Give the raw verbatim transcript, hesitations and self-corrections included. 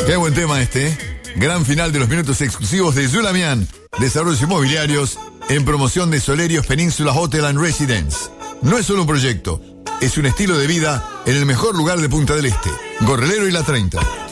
Qué buen tema este, ¿eh? Gran final de los minutos exclusivos de Zulamian. Desarrollos inmobiliarios en promoción de Solerios Península Hotel and Residence. No es solo un proyecto, es un estilo de vida en el mejor lugar de Punta del Este. Gorrelero y La treinta.